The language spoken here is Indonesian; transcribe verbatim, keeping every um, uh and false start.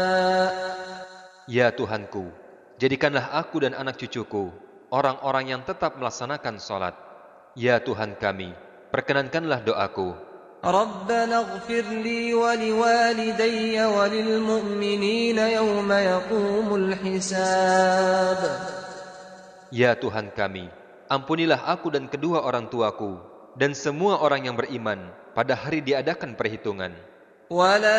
Ya Tuhanku, jadikanlah aku dan anak cucuku orang-orang yang tetap melaksanakan salat. Ya Tuhan kami, perkenankanlah doaku. ربنا اغفر لي ولوالدي وللمؤمنين يوم يقوم الحساب. Ya Tuhan kami, ampunilah aku dan kedua orang tuaku dan semua orang yang beriman pada hari diadakan perhitungan. ولا